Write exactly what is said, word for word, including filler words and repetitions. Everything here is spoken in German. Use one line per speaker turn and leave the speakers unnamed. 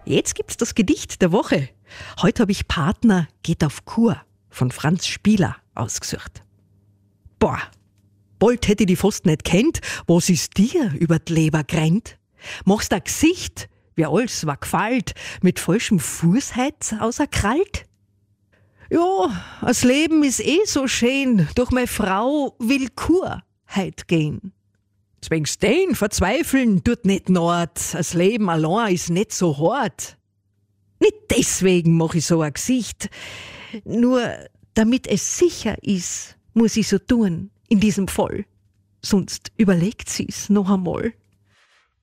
Jetzt gibt's das Gedicht der Woche. Heute habe ich Partner geht auf Kur von Franz Spieler ausgesucht. Boah, bald hätte ich die fast nicht kennt. Was ist dir über die Leber grennt? Machst ein Gesicht, wie alles war gefällt, mit falschem Fuß heut auserkrallt? Ja, das Leben ist eh so schön, doch meine Frau will Kur heut gehen. Zwingst den verzweifeln tut nicht Nord, das Leben allein ist nicht so hart. Nicht deswegen mach ich so ein Gesicht, nur damit es sicher ist, muss ich so tun, in diesem Fall. Sonst überlegt sie's noch einmal.